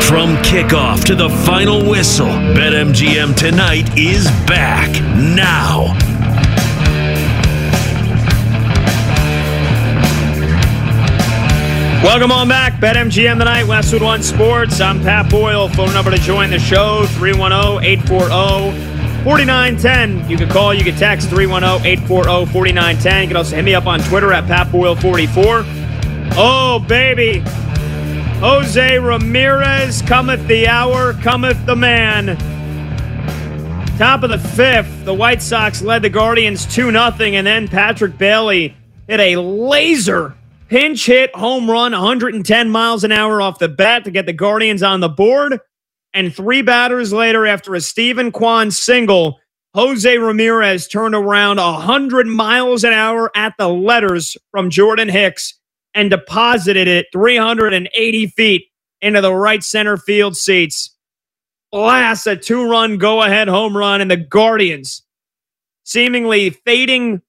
From kickoff to the final whistle, BetMGM Tonight is back now. Welcome on back. BetMGM Tonight, Westwood One Sports. I'm Pat Boyle. Phone number to join the show, 310-840-4910. You can call, you can text, 310-840-4910. You can also hit me up on Twitter at PatBoyle44. Oh, baby. Jose Ramirez, cometh the hour, cometh the man. Top of the fifth, the White Sox led the Guardians 2-0, and then Patrick Bailey hit a laser pinch hit home run, 110 miles an hour off the bat to get the Guardians on the board. And 3 batters later, after a Stephen Kwan single, Jose Ramirez turned around 100 miles an hour at the letters from Jordan Hicks and deposited it 380 feet into the right center field seats. Blast, a 2-run go-ahead home run, and the Guardians seemingly fading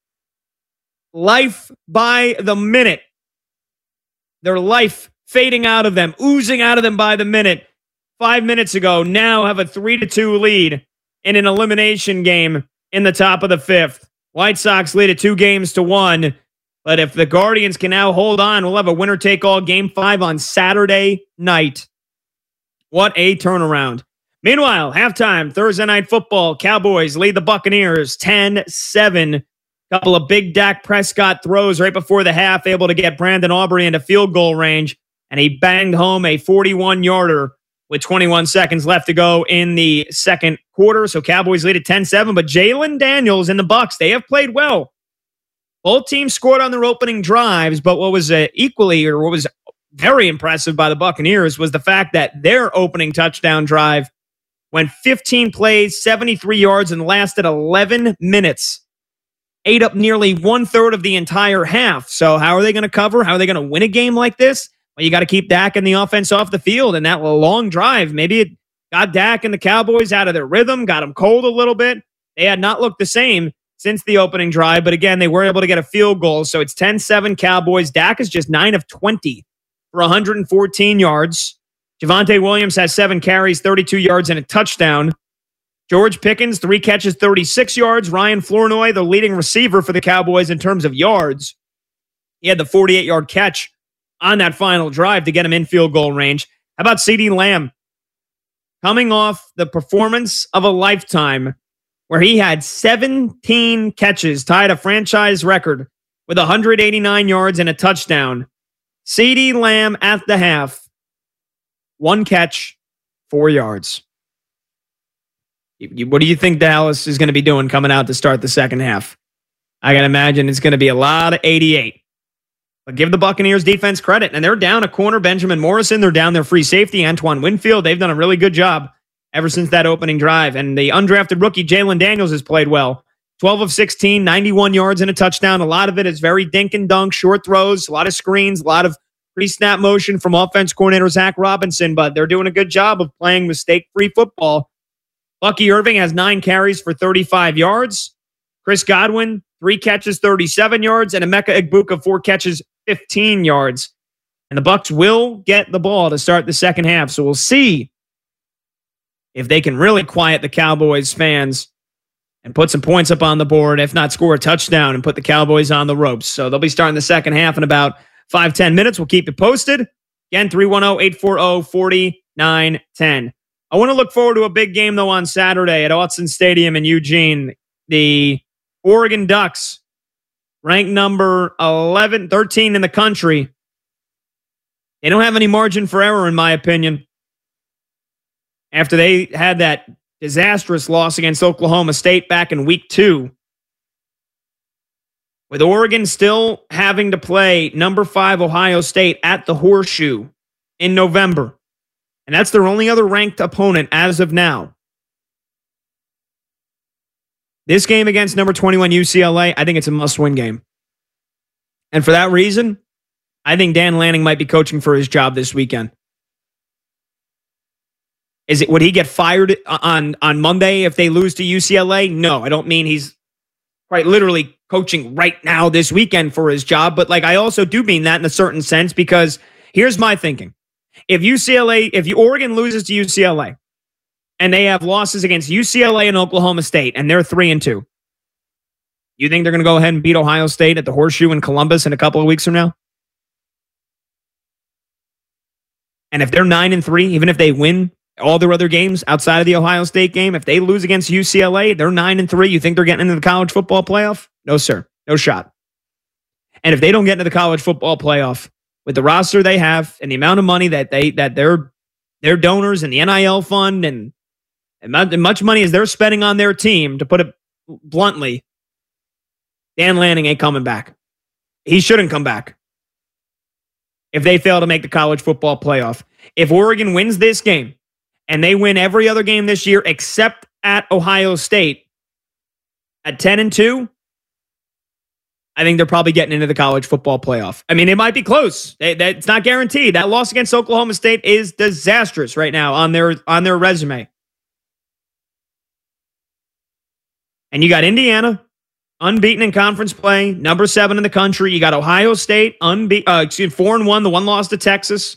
life by the minute. Their life fading out of them, oozing out of them by the minute. 5 minutes ago, now have a 3-2 lead in an elimination game in the top of the fifth. White Sox lead it 2-1. But if the Guardians can now hold on, we'll have a winner-take-all Game 5 on Saturday night. What a turnaround. Meanwhile, halftime, Thursday Night Football, Cowboys lead the Buccaneers 10-7. Couple of big Dak Prescott throws right before the half, able to get Brandon Aubrey into field goal range, and he banged home a 41-yarder with 21 seconds left to go in the second quarter. So Cowboys lead at 10-7, but Jalen Daniels and the Bucs, they have played well. Both teams scored on their opening drives, but what was what was very impressive by the Buccaneers was the fact that their opening touchdown drive went 15 plays, 73 yards, and lasted 11 minutes. Ate up nearly 1/3 of the entire half. So how are they going to cover? How are they going to win a game like this? Well, you got to keep Dak and the offense off the field, and that long drive, maybe it got Dak and the Cowboys out of their rhythm, got them cold a little bit. They had not looked the same since the opening drive, but again, they were able to get a field goal. So it's 10-7 Cowboys. Dak is just 9 of 20 for 114 yards. Javonte Williams has 7 carries, 32 yards, and a touchdown. George Pickens, 3 catches, 36 yards. Ryan Flournoy, the leading receiver for the Cowboys in terms of yards. He had the 48-yard catch on that final drive to get him in field goal range. How about CeeDee Lamb? Coming off the performance of a lifetime where he had 17 catches, tied a franchise record with 189 yards and a touchdown. CeeDee Lamb at the half, 1 catch, 4 yards. What do you think Dallas is going to be doing coming out to start the second half? I can imagine it's going to be a lot of 88. But give the Buccaneers defense credit. And they're down a corner, Benjamin Morrison. They're down their free safety, Antoine Winfield. They've done a really good job ever since that opening drive. And the undrafted rookie, Jalen Daniels, has played well. 12 of 16, 91 yards and a touchdown. A lot of it is very dink and dunk, short throws, a lot of screens, a lot of pre-snap motion from offense coordinator Zach Robinson. But they're doing a good job of playing mistake-free football. Bucky Irving has 9 carries for 35 yards. Chris Godwin, 3 catches, 37 yards. And Emeka Egbuka, 4 catches, 15 yards. And the Bucs will get the ball to start the second half. So we'll see if they can really quiet the Cowboys fans and put some points up on the board, if not score a touchdown and put the Cowboys on the ropes. So they'll be starting the second half in about 5-10 minutes. We'll keep you posted. Again, 310-840-4910. I want to look forward to a big game, though, on Saturday at Autzen Stadium in Eugene. The Oregon Ducks, ranked number 13 in the country. They don't have any margin for error, in my opinion, after they had that disastrous loss against Oklahoma State back in week 2. With Oregon still having to play number 5 Ohio State at the Horseshoe in November. And that's their only other ranked opponent as of now. This game against number 21 UCLA, I think it's a must-win game. And for that reason, I think Dan Lanning might be coaching for his job this weekend. Would he get fired on Monday if they lose to UCLA? No, I don't mean he's quite literally coaching right now this weekend for his job. But I also do mean that in a certain sense, because here's my thinking. If Oregon loses to UCLA and they have losses against UCLA and Oklahoma State and they're 3-2, you think they're going to go ahead and beat Ohio State at the Horseshoe in Columbus in a couple of weeks from now? And if they're 9-3, even if they win all their other games outside of the Ohio State game, if they lose against UCLA, they're 9-3. You think they're getting into the college football playoff? No, sir. No shot. And if they don't get into the college football playoff with the roster they have and the amount of money that their donors and the NIL fund and much money as they're spending on their team, to put it bluntly, Dan Lanning ain't coming back. He shouldn't come back if they fail to make the college football playoff. If Oregon wins this game and they win every other game this year except at Ohio State at 10-2, I think they're probably getting into the college football playoff. I mean, it might be close. It's not guaranteed. That loss against Oklahoma State is disastrous right now on their resume. And you got Indiana, unbeaten in conference play, number 7 in the country. You got Ohio State, 4-1, the one loss to Texas.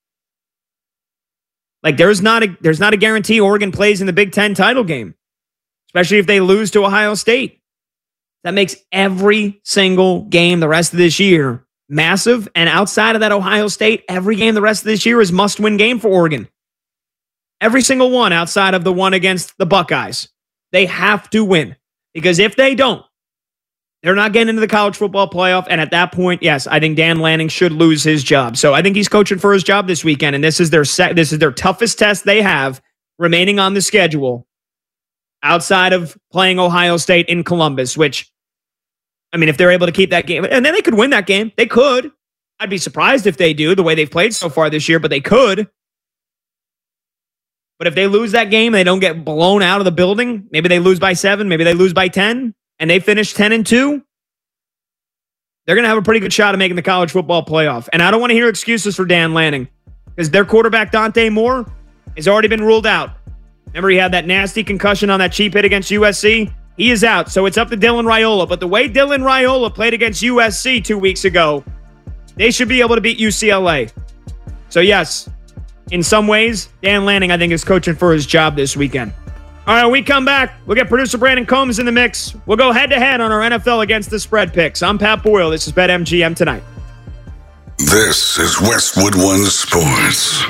Like, there's not a guarantee Oregon plays in the Big Ten title game, especially if they lose to Ohio State. That makes every single game the rest of this year massive. And outside of that Ohio State, every game the rest of this year is must-win game for Oregon. Every single one outside of the one against the Buckeyes. They have to win, because if they don't, they're not getting into the college football playoff. And at that point, yes, I think Dan Lanning should lose his job. So I think he's coaching for his job this weekend. And this is their toughest test they have remaining on the schedule outside of playing Ohio State in Columbus, which, I mean, if they're able to keep that game, and then they could win that game. They could. I'd be surprised if they do, the way they've played so far this year, but they could. But if they lose that game and they don't get blown out of the building, maybe they lose by 7, maybe they lose by 10, and they finish 10-2, they're going to have a pretty good shot of making the college football playoff. And I don't want to hear excuses for Dan Lanning, because their quarterback, Dante Moore, has already been ruled out. Remember, he had that nasty concussion on that cheap hit against USC? He is out, so it's up to Dylan Raiola. But the way Dylan Raiola played against USC 2 weeks ago, they should be able to beat UCLA. So yes, in some ways, Dan Lanning, I think, is coaching for his job this weekend. All right, when we come back, we'll get producer Brandon Combs in the mix. We'll go head-to-head on our NFL Against the Spread picks. I'm Pat Boyle. This is BetMGM Tonight. This is Westwood One Sports.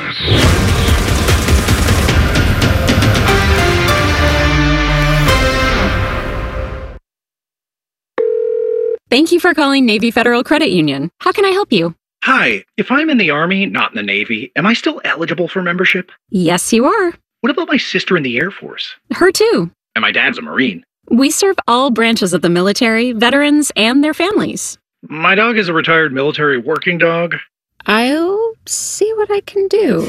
Thank you for calling Navy Federal Credit Union. How can I help you? Hi, if I'm in the Army, not in the Navy, am I still eligible for membership? Yes, you are. What about my sister in the Air Force? Her too. And my dad's a Marine. We serve all branches of the military, veterans, and their families. My dog is a retired military working dog. I'll see what I can do.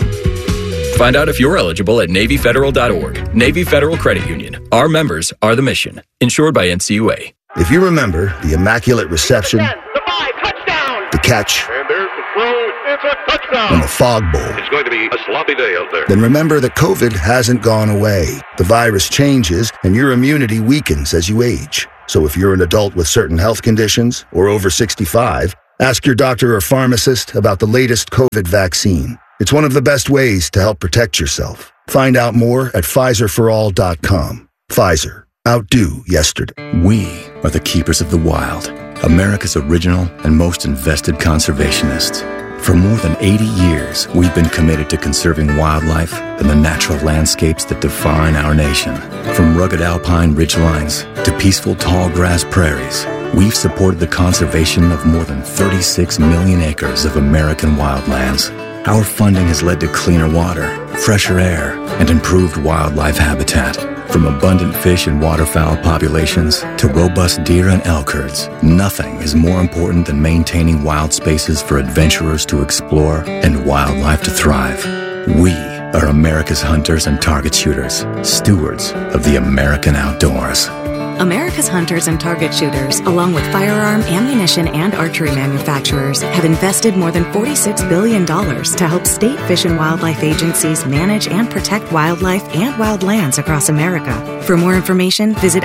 Find out if you're eligible at NavyFederal.org. Navy Federal Credit Union. Our members are the mission. Insured by NCUA. If you remember the immaculate reception, 10, the 5, touchdown! the catch, And there's the throw, it's a touchdown! and the fog bowl, It's going to be a sloppy day out there. then remember that COVID hasn't gone away. The virus changes, and your immunity weakens as you age. So if you're an adult with certain health conditions or over 65, ask your doctor or pharmacist about the latest COVID vaccine. It's one of the best ways to help protect yourself. Find out more at PfizerForAll.com. Pfizer. Outdo yesterday. We are the keepers of the wild, America's original and most invested conservationists. For more than 80 years, we've been committed to conserving wildlife and the natural landscapes that define our nation. From rugged alpine ridgelines to peaceful tall grass prairies, we've supported the conservation of more than 36 million acres of American wildlands. Our funding has led to cleaner water, fresher air, and improved wildlife habitat. From abundant fish and waterfowl populations to robust deer and elk herds, nothing is more important than maintaining wild spaces for adventurers to explore and wildlife to thrive. We are America's hunters and target shooters, stewards of the American outdoors. America's hunters and target shooters, along with firearm, ammunition, and archery manufacturers, have invested more than $46 billion to help state fish and wildlife agencies manage and protect wildlife and wildlands across America. For more information, visit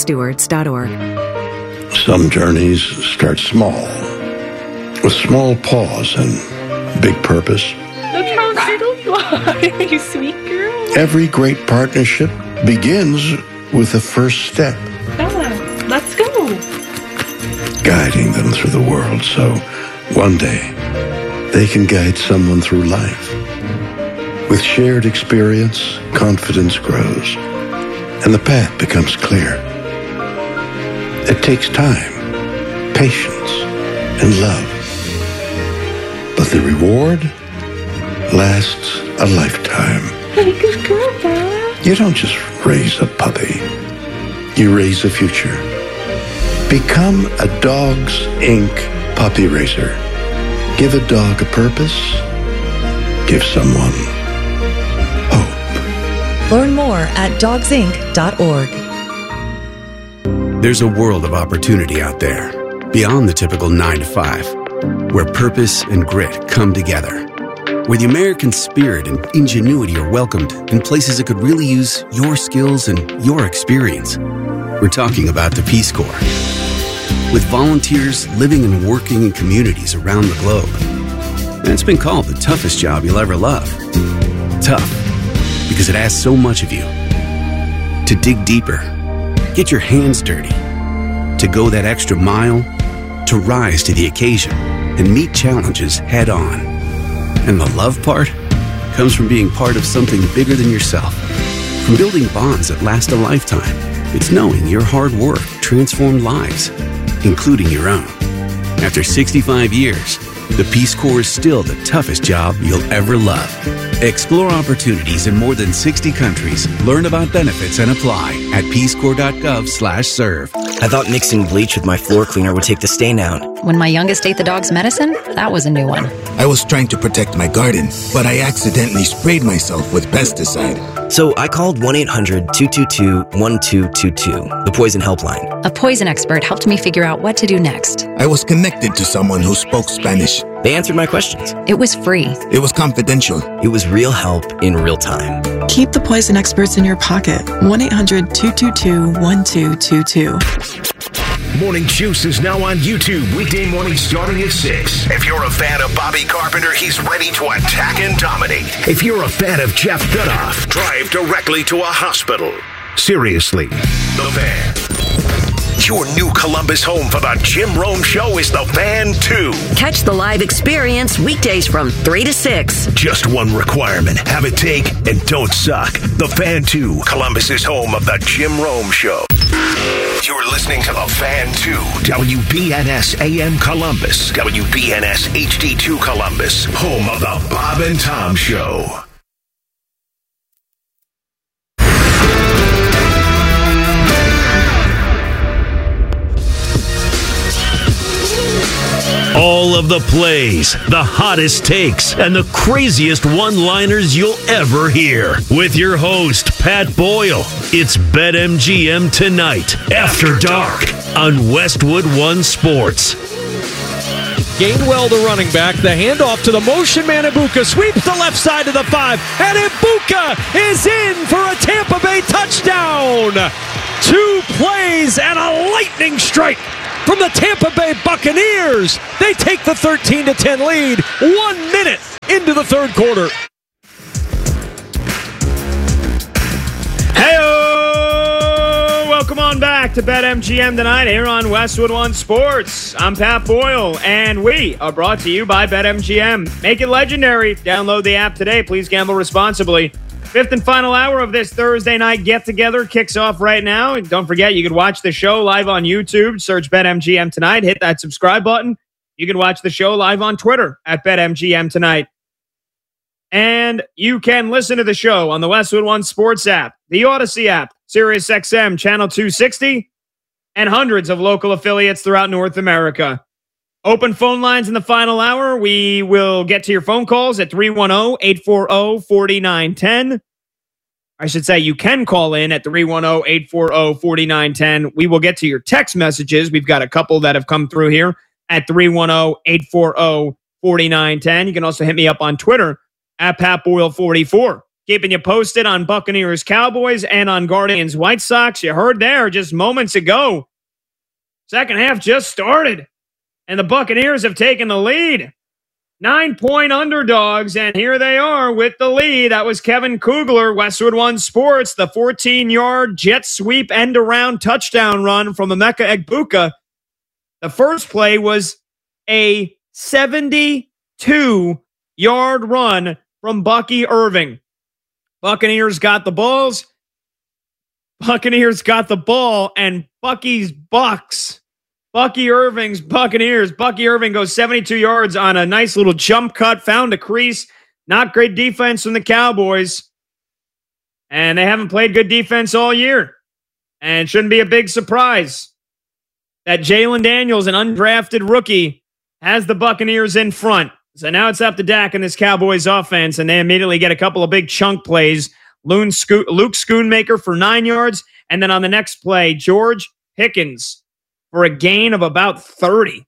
OutdoorStewards.org. Some journeys start small, with small pause and big purpose. The trunk's You sweet girl. Every great partnership begins with the first step. Bella, let's go. Guiding them through the world so one day they can guide someone through life. With shared experience, confidence grows, and the path becomes clear. It takes time, patience, and love. But the reward lasts a lifetime. Hey, good girl, Bella. You don't just raise a puppy. You raise a future. Become a Dogs Inc. puppy raiser. Give a dog a purpose. Give someone hope. Learn more at dogsinc.org. There's a world of opportunity out there, beyond the typical 9 to 5, where purpose and grit come together, where the American spirit and ingenuity are welcomed in places that could really use your skills and your experience. We're talking about the Peace Corps. With volunteers living and working in communities around the globe. And it's been called the toughest job you'll ever love. Tough, because it asks so much of you. To dig deeper, get your hands dirty, to go that extra mile, to rise to the occasion and meet challenges head on. And the love part comes from being part of something bigger than yourself. From building bonds that last a lifetime. It's knowing your hard work transformed lives, including your own. After 65 years, the Peace Corps is still the toughest job you'll ever love. Explore opportunities in more than 60 countries. Learn about benefits and apply at peacecorps.gov/serve. I thought mixing bleach with my floor cleaner would take the stain out. When my youngest ate the dog's medicine, that was a new one. I was trying to protect my garden, but I accidentally sprayed myself with pesticide. So I called 1-800-222-1222, the poison helpline. A poison expert helped me figure out what to do next. I was connected to someone who spoke Spanish. They answered my questions. It was free. It was confidential. It was real help in real time. Keep the poison experts in your pocket. 1-800-222-1222. Morning Juice is now on YouTube, weekday morning starting at 6. If you're a fan of Bobby Carpenter, he's ready to attack and dominate. If you're a fan of Jeff Dudoff, drive directly to a hospital. Seriously, The Fan. Your new Columbus home for the Jim Rome Show is The Fan 2. Catch the live experience weekdays from 3 to 6. Just one requirement. Have it take and don't suck. The Fan 2. Columbus's home of the Jim Rome Show. You're listening to The Fan 2. WBNS AM Columbus. WBNS HD2 Columbus. Home of the Bob and Tom Show. All of the plays, the hottest takes, and the craziest one-liners you'll ever hear. With your host, Pat Boyle. It's BetMGM Tonight, After Dark, on Westwood One Sports. Gainwell, the running back, the handoff to the motion man. Ibuka sweeps the left side of the 5, and Ibuka is in for a Tampa Bay touchdown. 2 plays and a lightning strike from the Tampa Bay Buccaneers. They take the 13-10 lead 1 minute into the third quarter. Hey-o! Welcome on back to BetMGM Tonight here on Westwood One Sports. I'm Pat Boyle, and we are brought to you by BetMGM. Make it legendary. Download the app today. Please gamble responsibly. Fifth and final hour of this Thursday night get-together kicks off right now. And don't forget, you can watch the show live on YouTube. Search BetMGM Tonight. Hit that subscribe button. You can watch the show live on Twitter at BetMGM Tonight. And you can listen to the show on the Westwood One Sports app, the Odyssey app, SiriusXM Channel 260, and hundreds of local affiliates throughout North America. Open phone lines in the final hour. We will get to your phone calls at 310-840-4910. I should say you can call in at 310-840-4910. We will get to your text messages. We've got a couple that have come through here at 310-840-4910. You can also hit me up on Twitter at PatBoyle44. Keeping you posted on Buccaneers Cowboys and on Guardians White Sox. You heard there just moments ago. Second half just started. And the Buccaneers have taken the lead. 9-point underdogs, and here they are with the lead. That was Kevin Kugler, Westwood One Sports, the 14-yard jet sweep end-around touchdown run from Emeka Egbuka. The first play was a 72-yard run from Bucky Irving. Buccaneers got the ball, and Bucky's Bucks. Bucky Irving's Buccaneers. Bucky Irving goes 72 yards on a nice little jump cut, found a crease. Not great defense from the Cowboys. And they haven't played good defense all year. And it shouldn't be a big surprise that Jalen Daniels, an undrafted rookie, has the Buccaneers in front. So now it's up to Dak and this Cowboys offense, and they immediately get a couple of big chunk plays. Luke Schoonmaker for 9 yards, and then on the next play, George Pickens for a gain of about 30.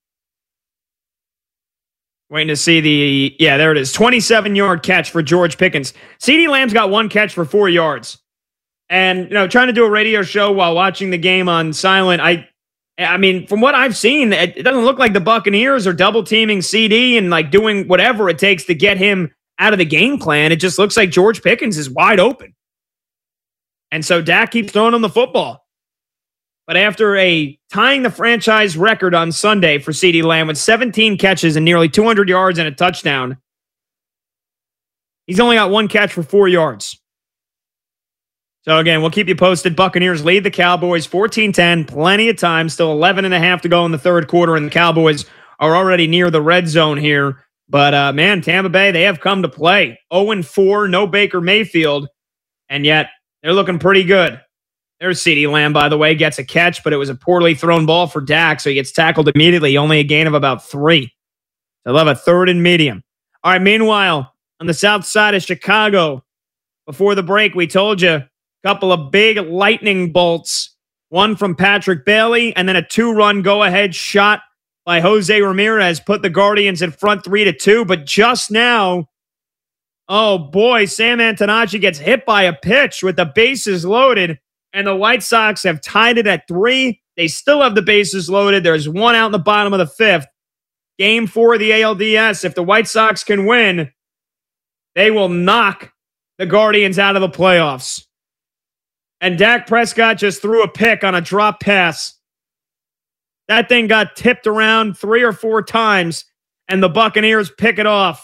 Waiting to see there it is, 27-yard catch for George Pickens. CeeDee Lamb's got one catch for 4 yards. And, trying to do a radio show while watching the game on silent, I mean, from what I've seen, it doesn't look like the Buccaneers are double-teaming CD and, doing whatever it takes to get him out of the game plan. It just looks like George Pickens is wide open. And so Dak keeps throwing him the football. But after tying the franchise record on Sunday for CeeDee Lamb with 17 catches and nearly 200 yards and a touchdown, he's only got one catch for 4 yards. So again, we'll keep you posted. Buccaneers lead the Cowboys 14-10, plenty of time, still 11 and a half to go in the third quarter, and the Cowboys are already near the red zone here. But man, Tampa Bay, they have come to play. 0-4, no Baker Mayfield, and yet they're looking pretty good. There's CeeDee Lamb, by the way, gets a catch, but it was a poorly thrown ball for Dak, so he gets tackled immediately, only a gain of about 3. They'll have a third and medium. All right, meanwhile, on the south side of Chicago, before the break, we told you a couple of big lightning bolts, one from Patrick Bailey, and then a 2-run go-ahead shot by Jose Ramirez put the Guardians in front 3-2, but just now, oh boy, Sam Antonacci gets hit by a pitch with the bases loaded, and the White Sox have tied it at 3. They still have the bases loaded. There's one out in the bottom of the 5th. Game 4 of the ALDS. If the White Sox can win, they will knock the Guardians out of the playoffs. And Dak Prescott just threw a pick on a drop pass. That thing got tipped around 3 or 4 times, and the Buccaneers pick it off.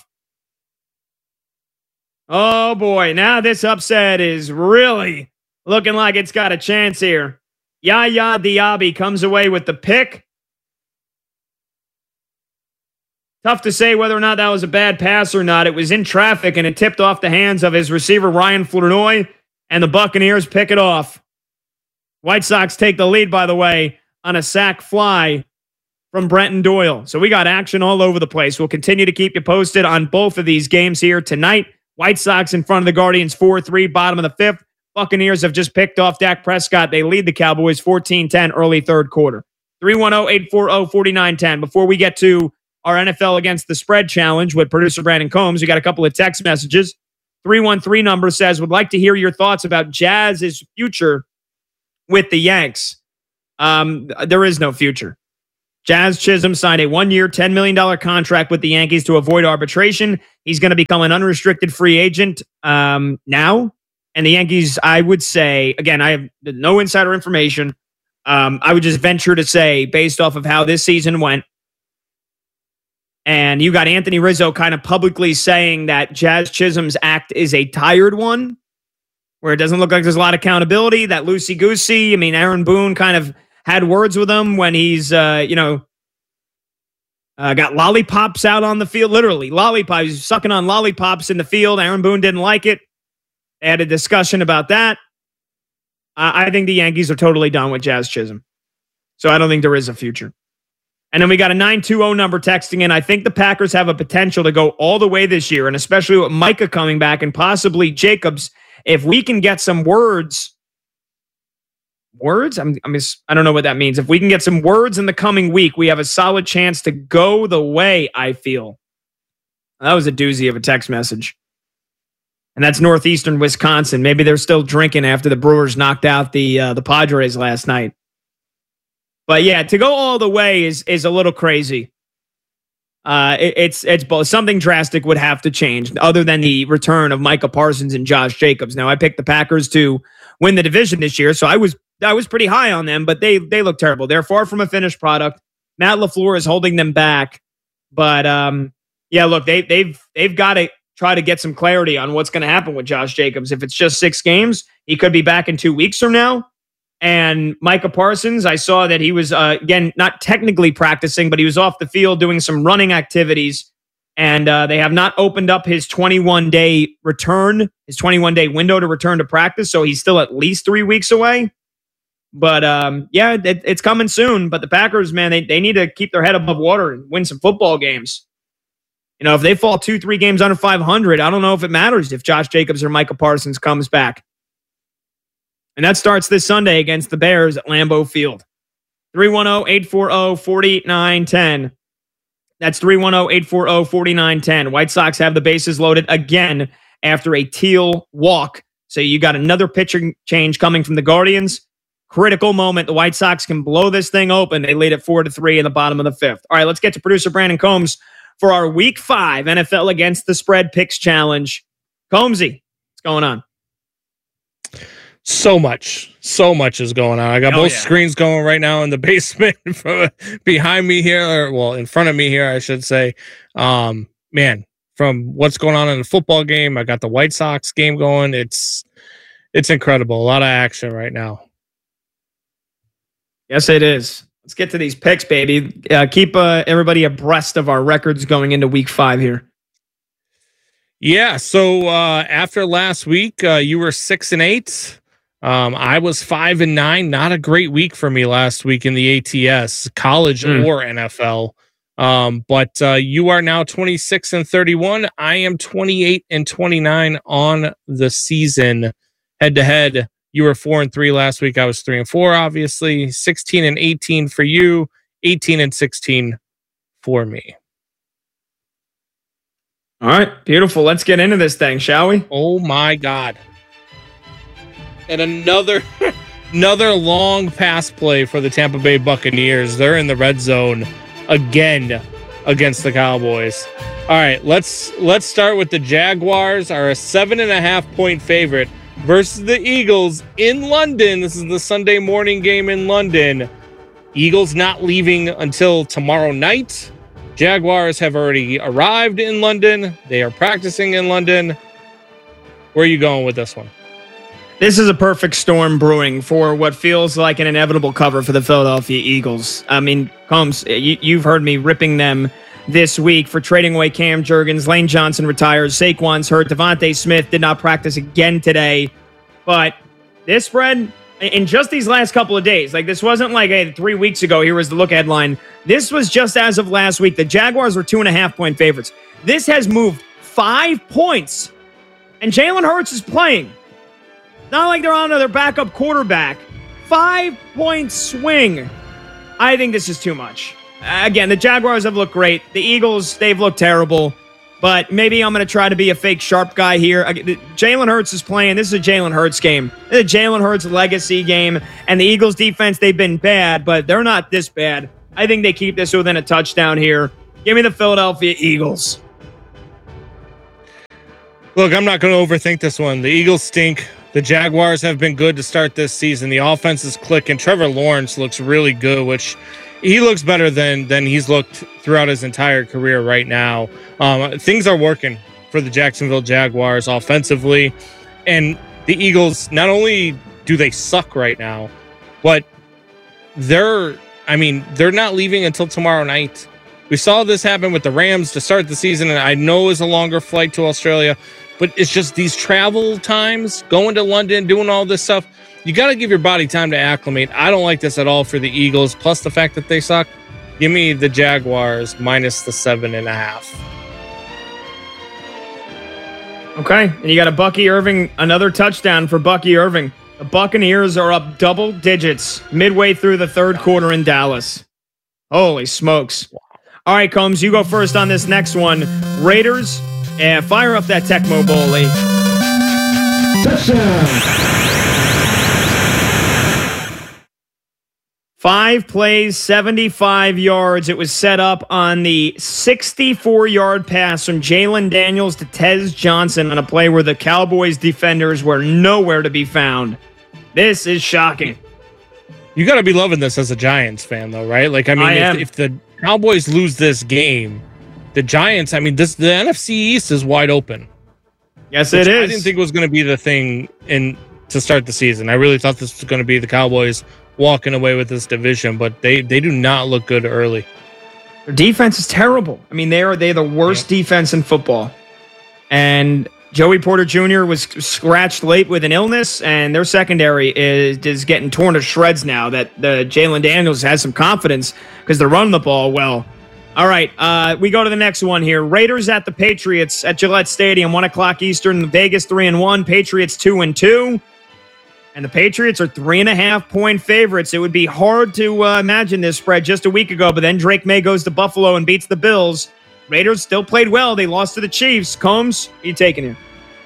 Oh boy, now this upset is really looking like it's got a chance here. Yaya Diaby comes away with the pick. Tough to say whether or not that was a bad pass or not. It was in traffic, and it tipped off the hands of his receiver, Ryan Flournoy, and the Buccaneers pick it off. White Sox take the lead, by the way, on a sack fly from Brenton Doyle. So we got action all over the place. We'll continue to keep you posted on both of these games here tonight. White Sox in front of the Guardians 4-3, bottom of the 5th. Buccaneers have just picked off Dak Prescott. They lead the Cowboys 14-10 early third quarter. 310-840-4910. Before we get to our NFL Against the Spread challenge with producer Brandon Combs, we got a couple of text messages. 313 number says, would like to hear your thoughts about Jazz's future with the Yanks. There is no future. Jazz Chisholm signed a 1-year, $10 million contract with the Yankees to avoid arbitration. He's going to become an unrestricted free agent now. And the Yankees, I would say, again, I have no insider information. I would just venture to say, based off of how this season went, and you got Anthony Rizzo kind of publicly saying that Jazz Chisholm's act is a tired one, where it doesn't look like there's a lot of accountability, that loosey-goosey. I mean, Aaron Boone kind of had words with him when he's, got lollipops out on the field, literally, lollipops. He's sucking on lollipops in the field. Aaron Boone didn't like it. They had a discussion about that. I think the Yankees are totally done with Jazz Chisholm. So I don't think there is a future. And then we got a 920 number texting in. I think the Packers have a potential to go all the way this year, and especially with Micah coming back and possibly Jacobs. If we can get some words, I don't know what that means. If we can get some words in the coming week, we have a solid chance to go the way, I feel. That was a doozy of a text message. And that's northeastern Wisconsin. Maybe they're still drinking after the Brewers knocked out the Padres last night. But yeah, to go all the way is a little crazy. It's both. Something drastic would have to change other than the return of Micah Parsons and Josh Jacobs. Now, I picked the Packers to win the division this year, so I was pretty high on them, but they look terrible. They're far from a finished product. Matt LaFleur is holding them back, but yeah, look, they've got to try to get some clarity on what's going to happen with Josh Jacobs. If it's just 6 games, he could be back in 2 weeks from now. And Micah Parsons, I saw that he was, again, not technically practicing, but he was off the field doing some running activities. And they have not opened up his 21-day return, his 21-day window to return to practice. So he's still at least 3 weeks away. But yeah, it's coming soon. But the Packers, man, they need to keep their head above water and win some football games. You know, if they fall 2-3 games under 500, I don't know if it matters if Josh Jacobs or Micah Parsons comes back. And that starts this Sunday against the Bears at Lambeau Field. 310-840-4910. That's 310-840-4910. White Sox have the bases loaded again after a Teal walk. So you got another pitching change coming from the Guardians. Critical moment. The White Sox can blow this thing open. They lead at 4-3 in the bottom of the 5th. All right, let's get to producer Brandon Combs for our Week 5 NFL Against the Spread Picks Challenge. Combsy, what's going on? So much is going on. I got both screens going right now in the basement behind me here, or well, in front of me here, I should say. Man, from what's going on in the football game, I got the White Sox game going. It's incredible. A lot of action right now. Yes, it is. Let's get to these picks, baby. Keep everybody abreast of our records going into Week 5 here. Yeah. So after last week, you were 6-8. I was 5-9. Not a great week for me last week in the ATS, college or NFL. But you are now 26-31. I am 28-29 on the season. Head to head, you were 4-3 last week. I was 3-4, obviously. 16-18 for you. 18-16 for me. All right, beautiful. Let's get into this thing, shall we? Oh my God. And another long pass play for the Tampa Bay Buccaneers. They're in the red zone again against the Cowboys. All right, let's start with the Jaguars are a 7.5-point favorite versus the Eagles in London. This is the Sunday morning game in London. Eagles not leaving until tomorrow night. Jaguars have already arrived in London. They are practicing in London. Where are you going with this one? This is a perfect storm brewing for what feels like an inevitable cover for the Philadelphia Eagles. I mean, Combs, you've heard me ripping them this week for trading away Cam Jurgens. Lane Johnson retires. Saquon's hurt. Devontae Smith did not practice again today. But this spread, in just these last couple of days, like this wasn't like 3 weeks ago, here was the look headline. This was just as of last week. The Jaguars were 2.5-point favorites. This has moved 5 points. And Jalen Hurts is playing. Not like they're on their backup quarterback. 5-point swing. I think this is too much. Again, the Jaguars have looked great. The Eagles, they've looked terrible. But maybe I'm going to try to be a fake sharp guy here. Jalen Hurts is playing. This is a Jalen Hurts game. This is a Jalen Hurts legacy game. And the Eagles defense, they've been bad, but they're not this bad. I think they keep this within a touchdown here. Give me the Philadelphia Eagles. Look, I'm not going to overthink this one. The Eagles stink. The Jaguars have been good to start this season. The offense is clicking. Trevor Lawrence looks really good, which he looks better than he's looked throughout his entire career right now. Things are working for the Jacksonville Jaguars offensively. And the Eagles, not only do they suck right now, but they're not leaving until tomorrow night. We saw this happen with the Rams to start the season, and I know it's a longer flight to Australia, but it's just these travel times, going to London, doing all this stuff. You got to give your body time to acclimate. I don't like this at all for the Eagles, plus the fact that they suck. Give me the Jaguars minus the 7.5. Okay, and you got a Bucky Irving, another touchdown for Bucky Irving. The Buccaneers are up double digits midway through the third quarter in Dallas. Holy smokes. Wow. All right, Combs, you go first on this next one. Raiders, fire up that Tecmo Bowl, Lee. Touchdown. 5 plays, 75 yards. It was set up on the 64-yard pass from Jalen Daniels to Tez Johnson on a play where the Cowboys defenders were nowhere to be found. This is shocking. You got to be loving this as a Giants fan, though, right? Like, I mean, if the Cowboys lose this game, the Giants, I mean, the NFC East is wide open. Yes, it is. I didn't think it was going to be the thing to start the season. I really thought this was going to be the Cowboys walking away with this division, but they do not look good early. Their defense is terrible. I mean, they're the worst defense in football. And Joey Porter Jr. was scratched late with an illness, and their secondary is getting torn to shreds now that the Jalen Daniels has some confidence because they're running the ball well. All right, we go to the next one here. Raiders at the Patriots at Gillette Stadium, 1 o'clock Eastern. Vegas 3-1, Patriots 2-2. And the Patriots are 3.5-point favorites. It would be hard to imagine this spread just a week ago, but then Drake May goes to Buffalo and beats the Bills. Raiders still played well. They lost to the Chiefs. Combs, who you taking here?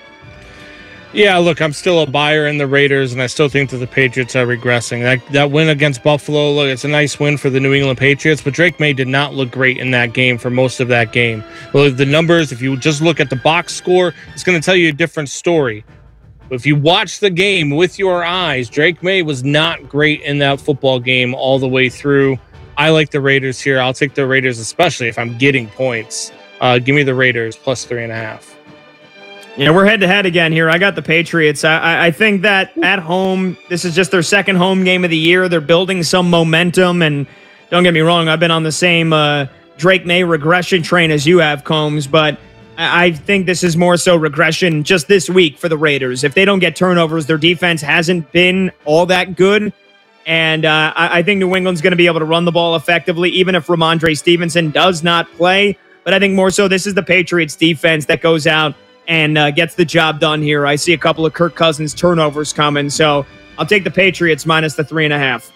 Yeah, look, I'm still a buyer in the Raiders, and I still think that the Patriots are regressing. That win against Buffalo, look, it's a nice win for the New England Patriots, but Drake May did not look great in that game for most of that game. Well, the numbers, if you just look at the box score, it's going to tell you a different story. If you watch the game with your eyes, Drake May was not great in that football game all the way through. I like the Raiders here. I'll take the Raiders, especially if I'm getting points. Give me the Raiders plus 3.5. Yeah, we're head-to-head again here. I got the Patriots. I think that at home, this is just their second home game of the year. They're building some momentum, and don't get me wrong, I've been on the same Drake May regression train as you have, Combs, but I think this is more so regression just this week for the Raiders. If they don't get turnovers, their defense hasn't been all that good. And I think New England's going to be able to run the ball effectively, even if Ramondre Stevenson does not play. But I think more so this is the Patriots defense that goes out and gets the job done here. I see a couple of Kirk Cousins turnovers coming. So I'll take the Patriots minus the 3.5.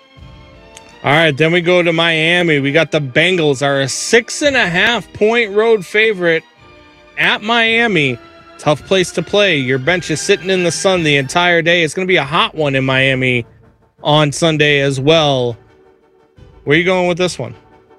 All right, then we go to Miami. We got the Bengals are a 6.5-point road favorite at Miami. Tough place to play. Your bench is sitting in the sun the entire day. It's going to be a hot one in Miami on Sunday as well. Where are you going with this one?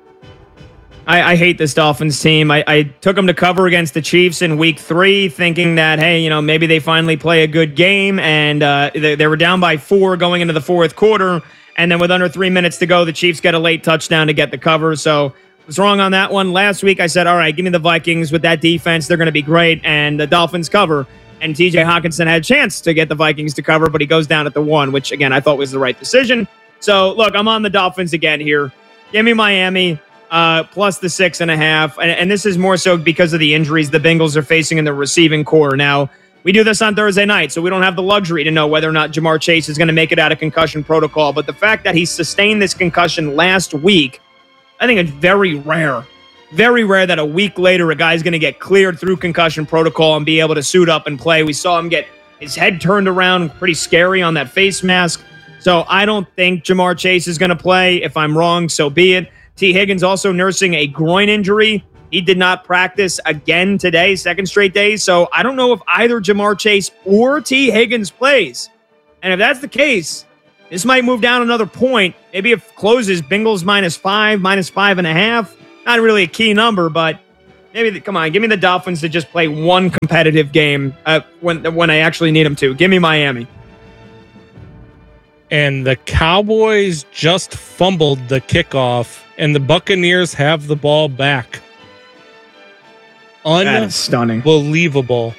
I hate this Dolphins team. I took them to cover against the Chiefs in week 3, thinking that, hey, maybe they finally play a good game. And they were down by 4 going into the fourth quarter. And then with under 3 minutes to go, the Chiefs get a late touchdown to get the cover. So I was wrong on that one. Last week I said, all right, give me the Vikings with that defense. They're going to be great. And the Dolphins cover. And TJ Hawkinson had a chance to get the Vikings to cover, but he goes down at the 1, which, again, I thought was the right decision. So, look, I'm on the Dolphins again here. Give me Miami plus the 6.5. And this is more so because of the injuries the Bengals are facing in the receiving core. Now, we do this on Thursday night, so we don't have the luxury to know whether or not Jamar Chase is going to make it out of concussion protocol. But the fact that he sustained this concussion last week, I think it's very rare. Very rare that a week later a guy's going to get cleared through concussion protocol and be able to suit up and play. We saw him get his head turned around pretty scary on that face mask. So I don't think Jamar Chase is going to play. If I'm wrong, so be it. T. Higgins also nursing a groin injury. He did not practice again today, second straight day. So I don't know if either Jamar Chase or T. Higgins plays. And if that's the case, this might move down another point. Maybe it closes Bengals -5, -5.5. Not really a key number, but maybe, come on, give me the Dolphins to just play one competitive game when I actually need them to. Give me Miami. And the Cowboys just fumbled the kickoff, and the Buccaneers have the ball back. That is stunning. Unbelievable.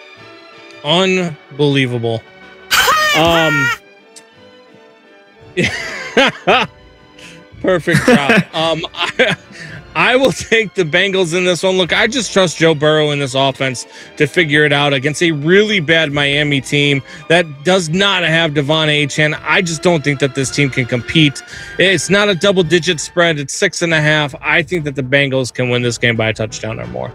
Perfect drop. I will take the Bengals in this one. Look, I just trust Joe Burrow in this offense to figure it out against a really bad Miami team that does not have Devon Achane. I just don't think that this team can compete. It's not a double-digit spread. It's 6.5. I think that the Bengals can win this game by a touchdown or more.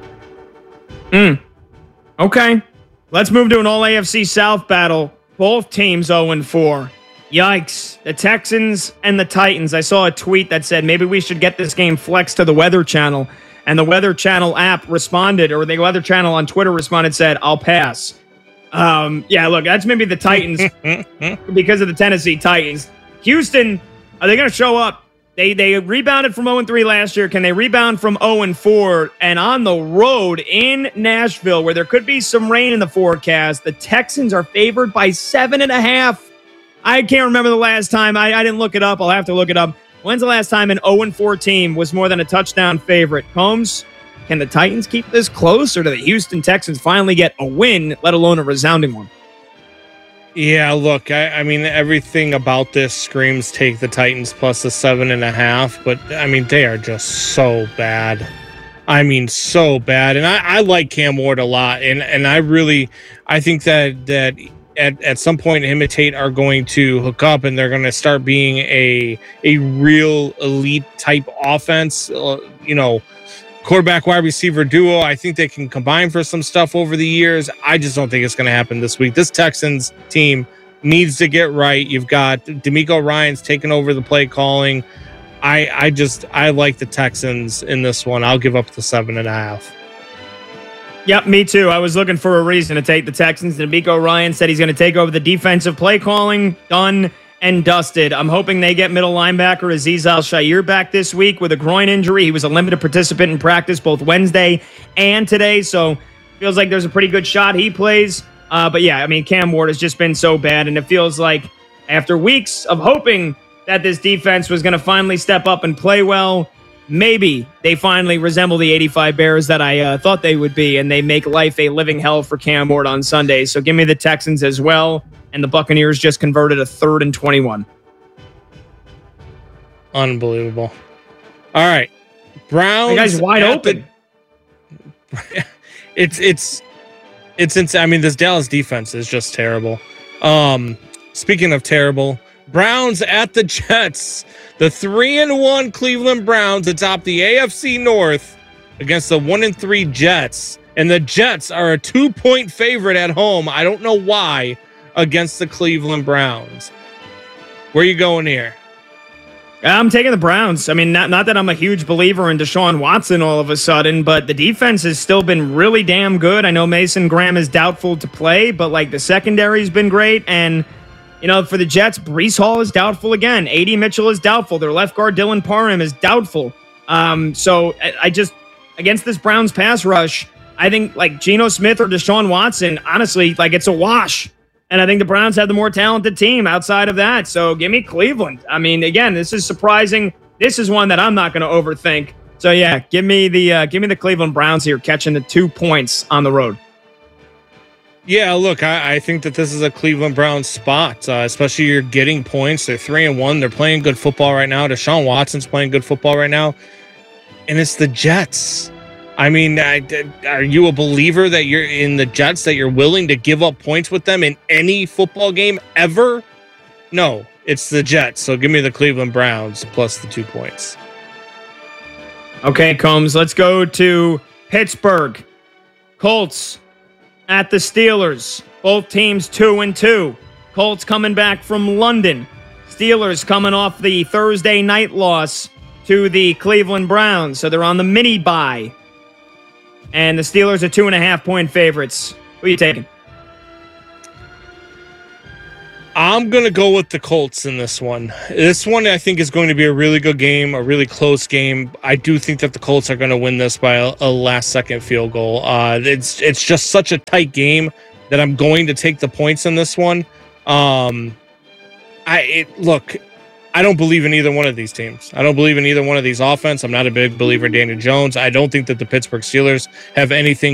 Okay. Let's move to an all-AFC South battle. Both teams 0-4. Yikes. The Texans and the Titans. I saw a tweet that said maybe we should get this game flexed to the Weather Channel. And the Weather Channel app responded, or the Weather Channel on Twitter responded, said, I'll pass. Yeah, look, that's maybe the Titans because of the Tennessee Titans. Houston Are they going to show up? They rebounded from 0-3 last year. Can they rebound from 0-4? And on the road in Nashville, where there could be some rain in the forecast, the Texans are favored by 7.5. I can't remember the last time. I didn't look it up. I'll have to look it up. When's the last time an 0-4 team was more than a touchdown favorite? Combs, can the Titans keep this close, or do the Houston Texans finally get a win, let alone a resounding one? Yeah, look, I mean, everything about this screams take the Titans plus the 7.5, but I mean, they are just so bad. I mean, so bad. And I like Cam Ward a lot. And I think that at some point him and Tate are going to hook up, and they're going to start being a real elite type offense, quarterback wide receiver duo. I think they can combine for some stuff over the years. I just don't think it's going to happen this week. This Texans team needs to get right. You've got D'Amico Ryans taking over the play calling. I like the Texans in this one. I'll give up the 7.5. Yep, me too. I was looking for a reason to take the Texans. D'Amico Ryans said he's going to take over the defensive play calling. Done and dusted. I'm hoping they get middle linebacker Azeez Al-Shaair back this week with a groin injury. He was a limited participant in practice both Wednesday and today, so feels like there's a pretty good shot he plays. But yeah, I mean, Cam Ward has just been so bad, and it feels like after weeks of hoping that this defense was going to finally step up and play well, maybe they finally resemble the 85 Bears that I thought they would be, and they make life a living hell for Cam Ward on Sunday. So give me the Texans as well. And the Buccaneers just converted a 3rd and 21. Unbelievable. All right. Browns. You guys wide open. It's insane. I mean, this Dallas defense is just terrible. Speaking of terrible, Browns at the Jets. The 3-1 Cleveland Browns atop the AFC North against the 1-3 Jets. And the Jets are a 2-point favorite at home. I don't know why. Against the Cleveland Browns. Where are you going here? I'm taking the Browns. I mean, not that I'm a huge believer in Deshaun Watson all of a sudden, but the defense has still been really damn good. I know Mason Graham is doubtful to play, but like the secondary's been great. And, for the Jets, Breece Hall is doubtful again. A.D. Mitchell is doubtful. Their left guard, Dylan Parham, is doubtful. So I just, against this Browns pass rush, I think like Geno Smith or Deshaun Watson, honestly, like it's a wash. And I think the Browns have the more talented team outside of that. So give me Cleveland. I mean, again, this is surprising. This is one that I'm not going to overthink. So yeah, give me the Cleveland Browns here, catching the 2 points on the road. Yeah, look, I think that this is a Cleveland Browns spot, especially you're getting points. They're 3-1. They're playing good football right now. Deshaun Watson's playing good football right now. And it's the Jets. I mean, are you a believer that you're in the Jets, that you're willing to give up points with them in any football game ever? No, it's the Jets. So give me the Cleveland Browns plus the 2 points. Okay, Combs, let's go to Pittsburgh. Colts at the Steelers. Both teams 2-2. Colts coming back from London. Steelers coming off the Thursday night loss to the Cleveland Browns. So they're on the mini bye. And the Steelers are 2.5-point favorites. Who are you taking? I'm going to go with the Colts in this one. This one, I think, is going to be a really good game, a really close game. I do think that the Colts are going to win this by a last-second field goal. It's just such a tight game that I'm going to take the points in this one. Look, I don't believe in either one of these teams. I don't believe in either one of these offense. I'm not a big believer in Daniel Jones. I don't think that the Pittsburgh Steelers have anything